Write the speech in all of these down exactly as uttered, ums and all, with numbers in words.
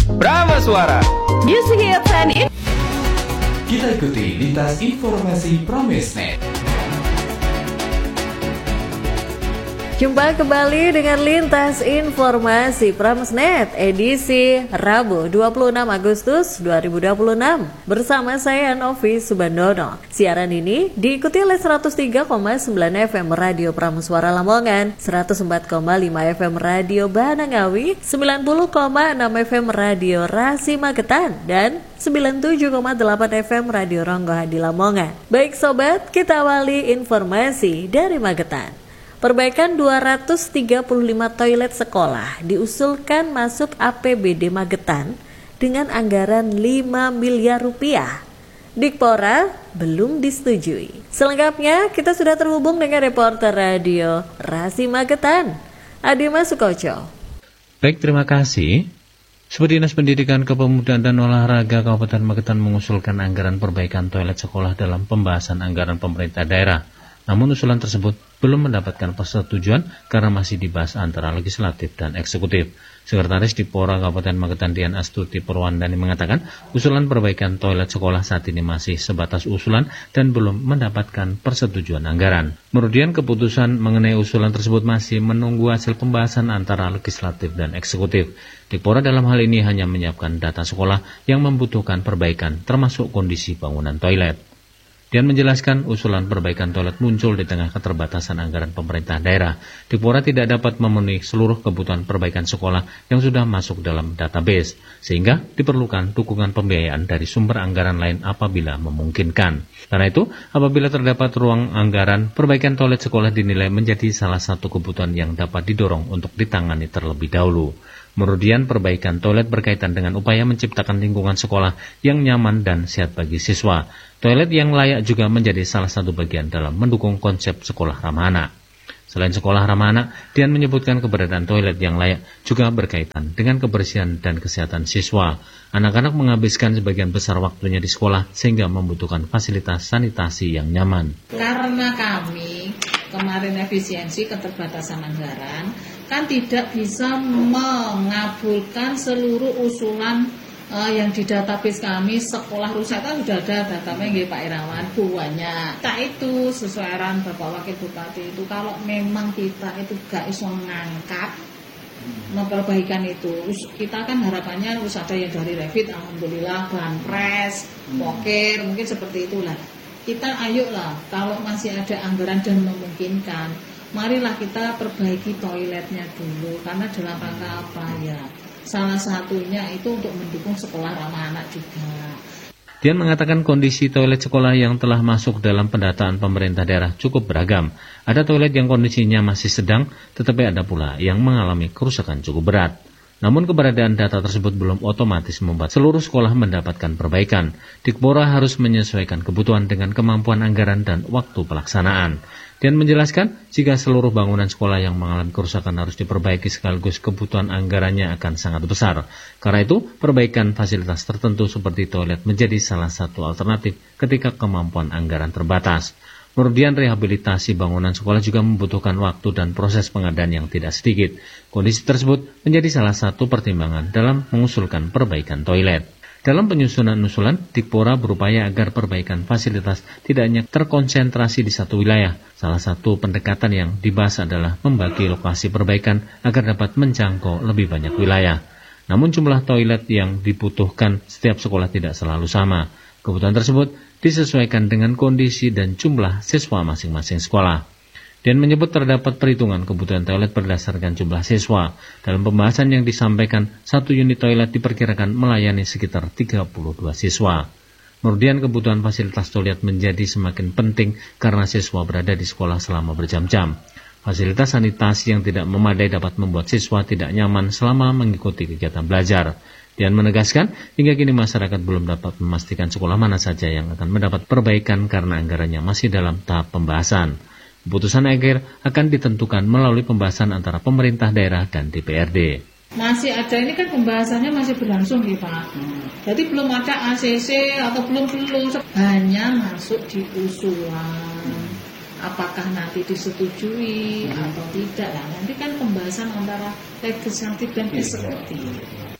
Prameswara. Music Hits and In- Kita ikuti lintas informasi Pramesnet. Jumpa kembali dengan Lintas Informasi Pramesnet edisi Rabu dua puluh enam Agustus dua ribu dua puluh enam bersama saya Novi Subandono. Siaran ini diikuti oleh seratus tiga koma sembilan F M Radio Prameswara Lamongan, seratus empat koma lima F M Radio Banangawi, sembilan puluh koma enam F M Radio Rasi Magetan, dan sembilan puluh tujuh koma delapan F M Radio Ronggohadi Lamongan. Baik sobat, kita awali informasi dari Magetan. Perbaikan dua ratus tiga puluh lima toilet sekolah diusulkan masuk A P B D Magetan dengan anggaran lima miliar rupiah. Dikpora belum disetujui. Selengkapnya kita sudah terhubung dengan reporter radio Rasi Magetan, Adima Sukoco. Baik, terima kasih. Subdinas Pendidikan Kepemudaan dan Olahraga Kabupaten Magetan mengusulkan anggaran perbaikan toilet sekolah dalam pembahasan anggaran pemerintah daerah. Namun usulan tersebut belum mendapatkan persetujuan karena masih dibahas antara legislatif dan eksekutif. Sekretaris Dipora Kabupaten Magetan Dian Astuti Purwandani mengatakan usulan perbaikan toilet sekolah saat ini masih sebatas usulan dan belum mendapatkan persetujuan anggaran. Kemudian keputusan mengenai usulan tersebut masih menunggu hasil pembahasan antara legislatif dan eksekutif. Dipora dalam hal ini hanya menyiapkan data sekolah yang membutuhkan perbaikan termasuk kondisi bangunan toilet. Dian menjelaskan usulan perbaikan toilet muncul di tengah keterbatasan anggaran pemerintah daerah. Dipora tidak dapat memenuhi seluruh kebutuhan perbaikan sekolah yang sudah masuk dalam database, sehingga diperlukan dukungan pembiayaan dari sumber anggaran lain apabila memungkinkan. Karena itu, apabila terdapat ruang anggaran, perbaikan toilet sekolah dinilai menjadi salah satu kebutuhan yang dapat didorong untuk ditangani terlebih dahulu. Kemudian perbaikan toilet berkaitan dengan upaya menciptakan lingkungan sekolah yang nyaman dan sehat bagi siswa. Toilet yang layak juga menjadi salah satu bagian dalam mendukung konsep sekolah ramah anak. Selain sekolah ramah anak, Dian menyebutkan keberadaan toilet yang layak juga berkaitan dengan kebersihan dan kesehatan siswa. Anak-anak menghabiskan sebagian besar waktunya di sekolah sehingga membutuhkan fasilitas sanitasi yang nyaman. Karena kami kemarin efisiensi keterbatasan anggaran, kan tidak bisa mengabulkan seluruh usulan uh, yang di database kami. Sekolah rusak kan sudah ada datanya nggih Pak Irawan, buahnya. Tak itu sesuai arahan Bapak Wakil Bupati itu, kalau memang kita itu gak iso ngangkat memperbaikan itu, kita kan harapannya harus ada yang dari Revit, alhamdulillah, Banpres, Poker, mungkin seperti itulah. Kita ayo lah, kalau masih ada anggaran dan memungkinkan, marilah kita perbaiki toiletnya dulu. Karena dalam rangka apa ya? Salah satunya itu untuk mendukung sekolah ramah anak juga. Dian mengatakan kondisi toilet sekolah yang telah masuk dalam pendataan pemerintah daerah cukup beragam. Ada toilet yang kondisinya masih sedang, tetapi ada pula yang mengalami kerusakan cukup berat. Namun keberadaan data tersebut belum otomatis membuat seluruh sekolah mendapatkan perbaikan. Dikpora harus menyesuaikan kebutuhan dengan kemampuan anggaran dan waktu pelaksanaan. Dan menjelaskan, jika seluruh bangunan sekolah yang mengalami kerusakan harus diperbaiki sekaligus kebutuhan anggarannya akan sangat besar. Karena itu, perbaikan fasilitas tertentu seperti toilet menjadi salah satu alternatif ketika kemampuan anggaran terbatas. Kemudian rehabilitasi bangunan sekolah juga membutuhkan waktu dan proses pengadaan yang tidak sedikit. Kondisi tersebut menjadi salah satu pertimbangan dalam mengusulkan perbaikan toilet. Dalam penyusunan usulan, Dikpora berupaya agar perbaikan fasilitas tidak hanya terkonsentrasi di satu wilayah. Salah satu pendekatan yang dibahas adalah membagi lokasi perbaikan agar dapat menjangkau lebih banyak wilayah. Namun jumlah toilet yang dibutuhkan setiap sekolah tidak selalu sama. Kebutuhan tersebut disesuaikan dengan kondisi dan jumlah siswa masing-masing sekolah. Dan menyebut terdapat perhitungan kebutuhan toilet berdasarkan jumlah siswa. Dalam pembahasan yang disampaikan, satu unit toilet diperkirakan melayani sekitar tiga puluh dua siswa. Kemudian kebutuhan fasilitas toilet menjadi semakin penting karena siswa berada di sekolah selama berjam-jam. Fasilitas sanitasi yang tidak memadai dapat membuat siswa tidak nyaman selama mengikuti kegiatan belajar. Dan menegaskan, hingga kini masyarakat belum dapat memastikan sekolah mana saja yang akan mendapat perbaikan karena anggarannya masih dalam tahap pembahasan. Keputusan akhir akan ditentukan melalui pembahasan antara pemerintah daerah dan D P R D. Masih ada, ini kan pembahasannya masih berlangsung nih Pak. Jadi belum ada A C C atau belum belum hanya masuk di usulan. Apakah nanti disetujui atau tidak? Nah, nanti kan pembahasan antara legislatif dan eksekutif.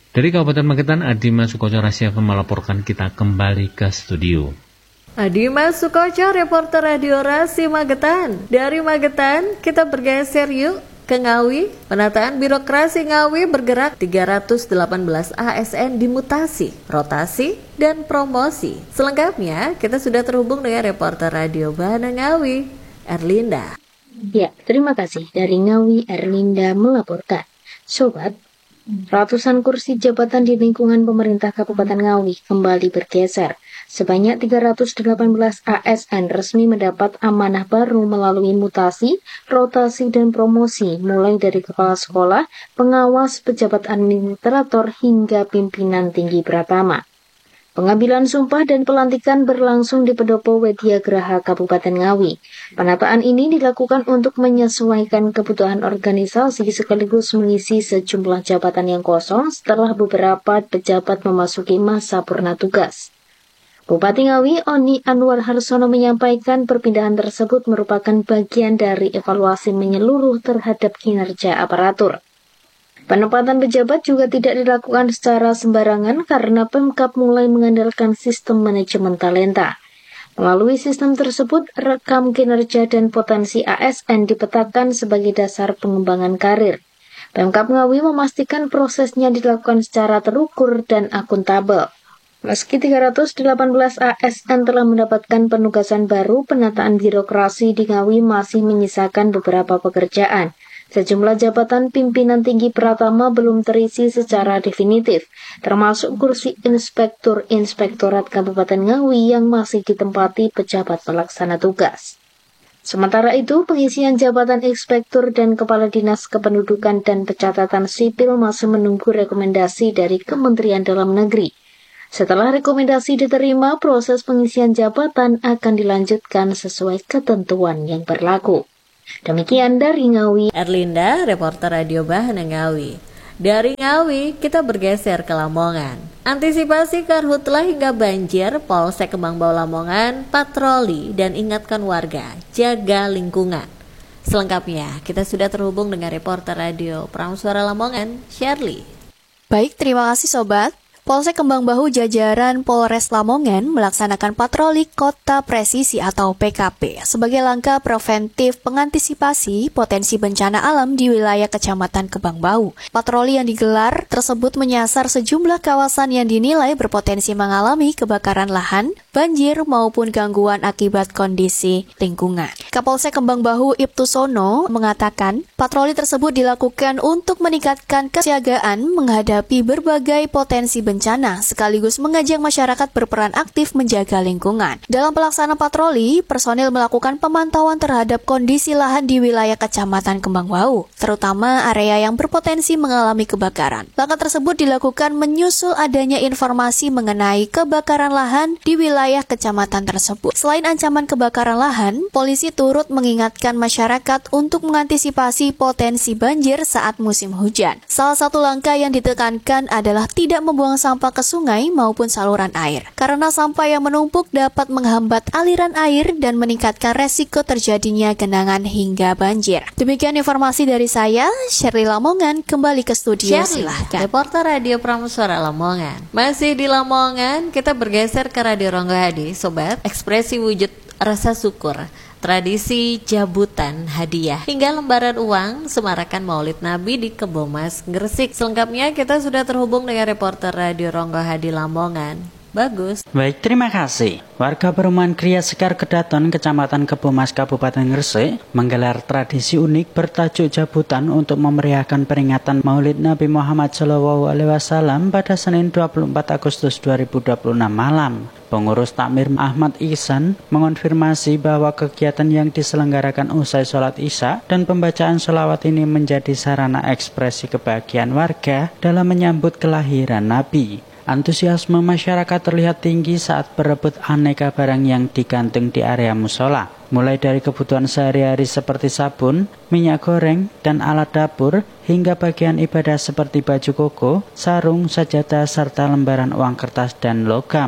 Dari Kabupaten Magetan, Adima Sukoco Rasya akan melaporkan. Kita kembali ke studio. Adima Sukoco, reporter Radio Rasi Magetan. Dari Magetan, kita bergeser yuk ke Ngawi. Penataan birokrasi Ngawi bergerak tiga ratus delapan belas A S N dimutasi, rotasi, dan promosi. Selengkapnya, kita sudah terhubung dengan reporter Radio Bahana Ngawi, Erlinda. Ya, terima kasih. Dari Ngawi, Erlinda melaporkan. Sobat, ratusan kursi jabatan di lingkungan pemerintah Kabupaten Ngawi kembali bergeser. Sebanyak tiga ratus delapan belas A S N resmi mendapat amanah baru melalui mutasi, rotasi, dan promosi, mulai dari kepala sekolah, pengawas, pejabat administrator, hingga pimpinan tinggi pratama. Pengambilan sumpah dan pelantikan berlangsung di Pendopo Wedya Graha Kabupaten Ngawi. Penataan ini dilakukan untuk menyesuaikan kebutuhan organisasi sekaligus mengisi sejumlah jabatan yang kosong setelah beberapa pejabat memasuki masa purna tugas. Bupati Ngawi, Oni Anwar Harsono, menyampaikan perpindahan tersebut merupakan bagian dari evaluasi menyeluruh terhadap kinerja aparatur. Penempatan pejabat juga tidak dilakukan secara sembarangan karena Pemkab mulai mengandalkan sistem manajemen talenta. Melalui sistem tersebut, rekam kinerja dan potensi A S N dipetakan sebagai dasar pengembangan karir. Pemkab Ngawi memastikan prosesnya dilakukan secara terukur dan akuntabel. Meski tiga ratus delapan belas A S N telah mendapatkan penugasan baru, penataan birokrasi di Ngawi masih menyisakan beberapa pekerjaan. Sejumlah jabatan pimpinan tinggi pratama belum terisi secara definitif, termasuk kursi Inspektur Inspektorat Kabupaten Ngawi yang masih ditempati pejabat pelaksana tugas. Sementara itu, pengisian jabatan Inspektur dan Kepala Dinas Kependudukan dan Pencatatan Sipil masih menunggu rekomendasi dari Kementerian Dalam Negeri. Setelah rekomendasi diterima, proses pengisian jabatan akan dilanjutkan sesuai ketentuan yang berlaku. Demikian dari Ngawi, Erlinda, reporter Radio Bahana Ngawi. Dari Ngawi, kita bergeser ke Lamongan. Antisipasi karhutlah hingga banjir, Polsek Kembang Bau Lamongan patroli dan ingatkan warga jaga lingkungan. Selengkapnya, kita sudah terhubung dengan reporter Radio Pramsuara Lamongan, Shirley. Baik, terima kasih Sobat. Polsek Kembang Bahu jajaran Polres Lamongan melaksanakan patroli kota presisi atau P K P sebagai langkah preventif pengantisipasi potensi bencana alam di wilayah Kecamatan Kembang Bahu. Patroli yang digelar tersebut menyasar sejumlah kawasan yang dinilai berpotensi mengalami kebakaran lahan, banjir maupun gangguan akibat kondisi lingkungan. Kapolsek Kembang Bahu Ibtu Sono mengatakan patroli tersebut dilakukan untuk meningkatkan kesiagaan menghadapi berbagai potensi bencana bencana, sekaligus mengajak masyarakat berperan aktif menjaga lingkungan. Dalam pelaksanaan patroli, personil melakukan pemantauan terhadap kondisi lahan di wilayah Kecamatan Kembang Bahu, terutama area yang berpotensi mengalami kebakaran. Langkah tersebut dilakukan menyusul adanya informasi mengenai kebakaran lahan di wilayah kecamatan tersebut. Selain ancaman kebakaran lahan, polisi turut mengingatkan masyarakat untuk mengantisipasi potensi banjir saat musim hujan. Salah satu langkah yang ditekankan adalah tidak membuang sampah ke sungai maupun saluran air, karena sampah yang menumpuk dapat menghambat aliran air dan meningkatkan resiko terjadinya genangan hingga banjir. Demikian informasi dari saya, Shirley Lamongan, kembali ke studio. Shirley, silahkan. reporter Radio Pramsuara Lamongan. Masih di Lamongan, kita bergeser ke Radio Ronggo Hadi, Sobat. Ekspresi wujud rasa syukur, tradisi jabutan hadiah hingga lembaran uang semarakan Maulid Nabi di Kebomas, Gresik. Selengkapnya kita sudah terhubung dengan reporter Radio Ronggo Hadi Lamongan, Bagus. Baik, terima kasih. Warga perumahan Kriya Sekar Kedaton, Kecamatan Kebomas, Kabupaten Gresik menggelar tradisi unik bertajuk jabutan untuk memeriahkan peringatan Maulid Nabi Muhammad shallallahu alaihi wasallam pada Senin dua puluh empat Agustus dua ribu dua puluh enam malam. Pengurus Takmir Ahmad Ihsan mengonfirmasi bahwa kegiatan yang diselenggarakan usai sholat Isya dan pembacaan sholawat ini menjadi sarana ekspresi kebahagiaan warga dalam menyambut kelahiran Nabi. Antusiasme masyarakat terlihat tinggi saat berebut aneka barang yang digantung di area musola, mulai dari kebutuhan sehari-hari seperti sabun, minyak goreng, dan alat dapur, hingga bagian ibadah seperti baju koko, sarung, sajadah, serta lembaran uang kertas dan logam.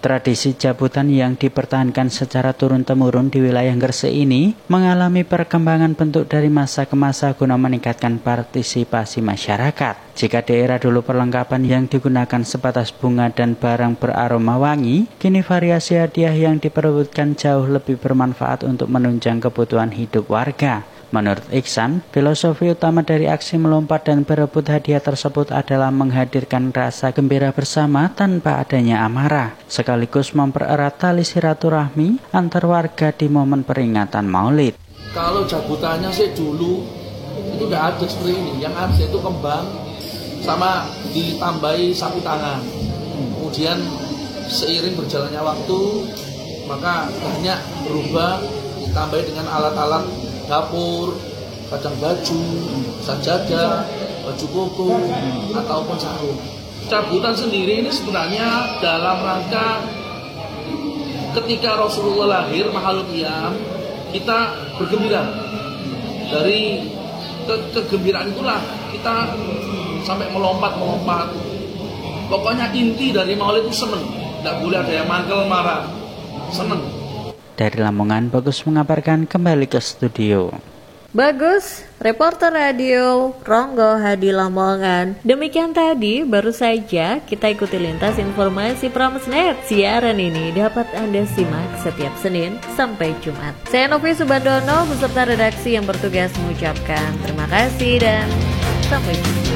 Tradisi jabutan yang dipertahankan secara turun-temurun di wilayah Gresik ini mengalami perkembangan bentuk dari masa ke masa guna meningkatkan partisipasi masyarakat. Jika di era dulu perlengkapan yang digunakan sebatas bunga dan barang beraroma wangi, kini variasi hadiah yang diperebutkan jauh lebih bermanfaat untuk menunjang kebutuhan hidup warga. Menurut Iksan, filosofi utama dari aksi melompat dan berebut hadiah tersebut adalah menghadirkan rasa gembira bersama tanpa adanya amarah, sekaligus mempererat tali silaturahmi antar warga di momen peringatan Maulid. Kalau jabutannya sih dulu itu tidak ada seperti ini, yang ada itu kembang sama ditambahi sapu tangan. Kemudian seiring berjalannya waktu, maka banyak berubah, ditambahi dengan alat-alat dapur, kadang baju, sajadah, baju koko, ataupun sarung. Cabutan sendiri ini sebenarnya dalam rangka ketika Rasulullah lahir, mahalul qiyam, kita bergembira. Dari ke- kegembiraan itulah kita sampai melompat-melompat. Pokoknya inti dari maulid itu seneng, tidak boleh ada yang mangkel marah, seneng. Dari Lamongan, Bagus mengabarkan kembali ke studio. Bagus, reporter radio Ronggo Hadi Lamongan. Demikian tadi, baru saja kita ikuti lintas informasi Pramesnet. Siaran ini dapat Anda simak setiap Senin sampai Jumat. Saya Novi Subandono beserta redaksi yang bertugas mengucapkan terima kasih dan sampai jumpa.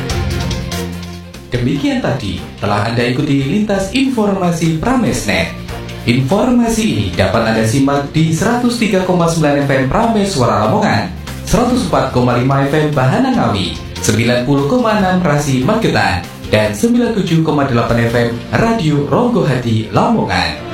Demikian tadi telah Anda ikuti lintas informasi Pramesnet. Informasi ini dapat Anda simak di seratus tiga koma sembilan F M Prames Suara Lamongan, seratus empat koma lima F M Bahana Ngawi, sembilan puluh koma enam Rasi Magetan, dan sembilan puluh tujuh koma delapan F M Radio Ronggo Hadi Lamongan.